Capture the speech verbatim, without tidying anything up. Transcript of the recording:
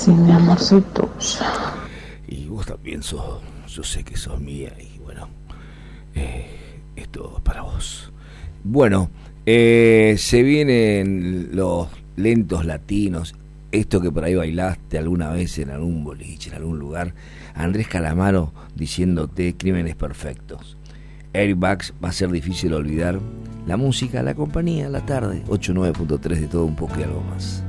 Sí, mi amor, soy tuya. Y vos también sos, yo sé que sos mía y bueno, eh, esto es para vos. Bueno, eh, se vienen los lentos latinos, esto que por ahí bailaste alguna vez en algún boliche, en algún lugar. Andrés Calamaro diciéndote Crímenes Perfectos. Airbags va a ser difícil olvidar. La música, la compañía, la tarde, ochenta y nueve punto tres de todo un poco y algo más.